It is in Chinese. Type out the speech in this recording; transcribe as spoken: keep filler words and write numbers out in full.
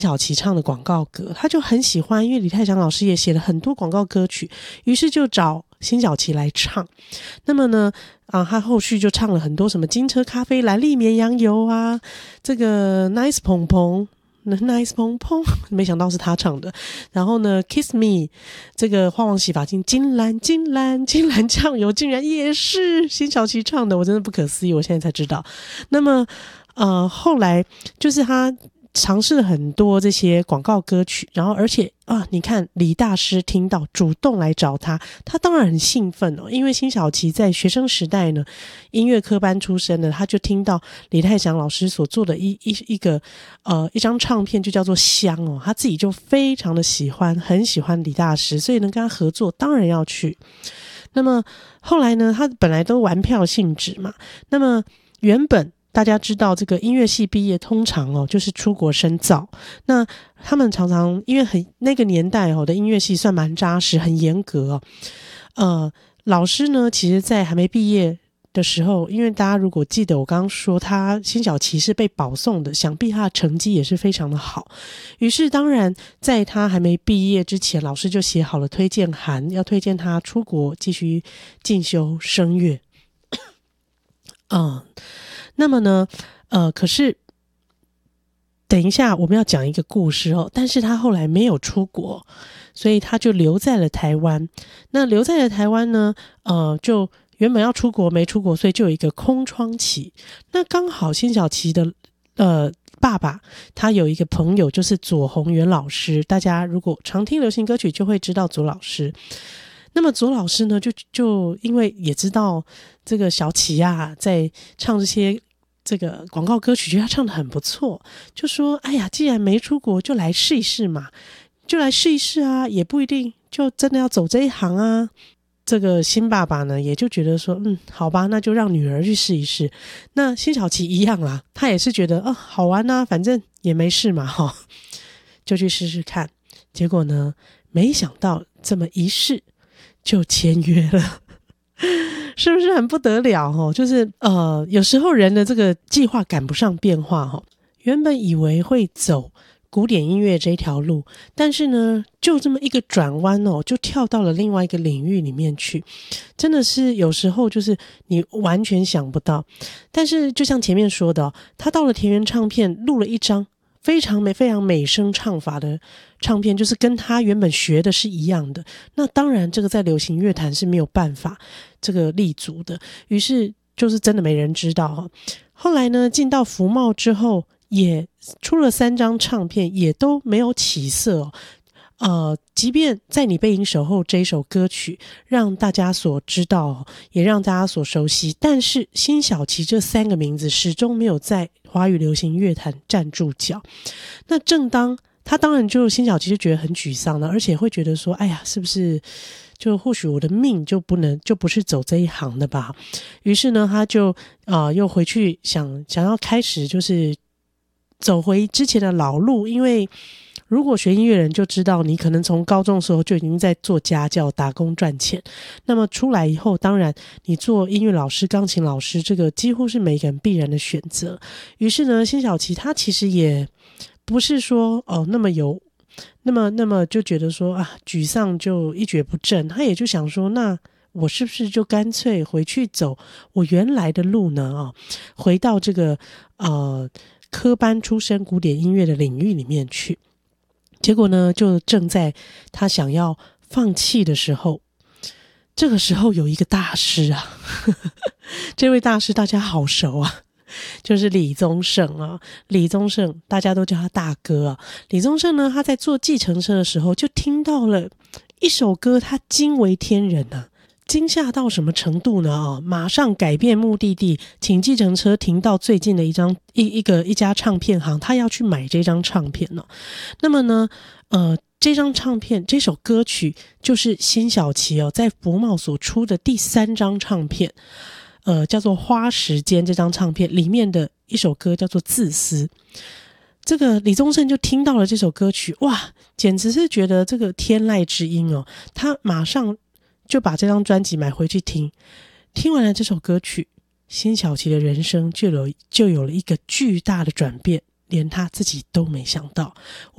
小琪唱的广告歌，他就很喜欢，因为李泰祥老师也写了很多广告歌曲，于是就找辛晓琪来唱。那么呢啊，他后续就唱了很多什么金车咖啡、蓝粒绵羊油啊，这个 Nice 蓬蓬Nice 蓬蓬，没想到是他唱的。然后呢 Kiss Me， 这个花王洗发精，金兰金兰金兰酱油竟然也是辛晓琪唱的，我真的不可思议，我现在才知道。那么呃，后来就是他尝试了很多这些广告歌曲，然后而且啊，你看李大师听到主动来找他，他当然很兴奋哦，因为辛晓琪在学生时代呢，音乐科班出身的，他就听到李泰祥老师所做的一一一个呃一张唱片，就叫做《香》哦，他自己就非常的喜欢，很喜欢李大师，所以能跟他合作，当然要去。那么后来呢，他本来都玩票性质嘛，那么原本大家知道这个音乐系毕业通常哦就是出国深造，那他们常常因为很那个年代哦的音乐系算蛮扎实很严格哦，呃老师呢其实在还没毕业的时候，因为大家如果记得我刚刚说他辛晓琪是被保送的，想必他的成绩也是非常的好，于是当然在他还没毕业之前，老师就写好了推荐函，要推荐他出国继续进修声乐。嗯那么呢呃，可是等一下我们要讲一个故事哦，但是他后来没有出国，所以他就留在了台湾。那留在了台湾呢呃，就原本要出国没出国，所以就有一个空窗期。那刚好辛晓琪的呃爸爸他有一个朋友就是左宏元老师，大家如果常听流行歌曲就会知道左老师。那么左老师呢就就因为也知道这个小琪啊在唱这些这个广告歌曲，觉得他唱得很不错，就说哎呀既然没出国就来试一试嘛，就来试一试啊，也不一定就真的要走这一行啊。这个辛爸爸呢也就觉得说嗯好吧，那就让女儿去试一试。那辛晓琪一样啦，他也是觉得哦好玩啊，反正也没事嘛齁，就去试试看。结果呢没想到这么一试就签约了，是不是很不得了齁？就是呃，有时候人的这个计划赶不上变化齁。原本以为会走古典音乐这条路，但是呢就这么一个转弯哦，就跳到了另外一个领域里面去，真的是有时候就是你完全想不到。但是就像前面说的哦，他到了田园唱片录了一张非常美非常美声唱法的唱片，就是跟他原本学的是一样的，那当然这个在流行乐坛是没有办法这个立足的，于是就是真的没人知道哦。后来呢进到福茂之后也出了三张唱片，也都没有起色哦。呃，即便在你背影守候这一首歌曲让大家所知道哦，也让大家所熟悉，但是辛晓琪这三个名字始终没有在华语流行乐坛站住脚。那正当他当然就辛晓琪就觉得很沮丧了，而且会觉得说哎呀是不是就或许我的命就不能就不是走这一行的吧。于是呢他就呃又回去想想要开始就是走回之前的老路，因为如果学音乐人就知道你可能从高中的时候就已经在做家教打工赚钱，那么出来以后当然你做音乐老师钢琴老师这个几乎是每个人必然的选择。于是呢辛晓琪他其实也不是说哦那么有那么那么就觉得说啊沮丧就一蹶不振，他也就想说那我是不是就干脆回去走我原来的路呢、哦、回到这个呃科班出身古典音乐的领域里面去。结果呢就正在他想要放弃的时候，这个时候有一个大师啊这位大师大家好熟啊，就是李宗盛啊。李宗盛大家都叫他大哥啊。李宗盛呢他在坐计程车的时候就听到了一首歌，他惊为天人啊，惊吓到什么程度呢、哦、马上改变目的地，请计程车停到最近的一张一一个一家唱片行，他要去买这张唱片哦。那么呢呃这张唱片这首歌曲就是辛晓琪哦在福茂所出的第三张唱片，呃叫做花时间，这张唱片里面的一首歌叫做自私。这个李宗盛就听到了这首歌曲，哇简直是觉得这个天籁之音哦，他马上就把这张专辑买回去听。听完了这首歌曲，辛晓琪的人生就有就有了一个巨大的转变，连他自己都没想到。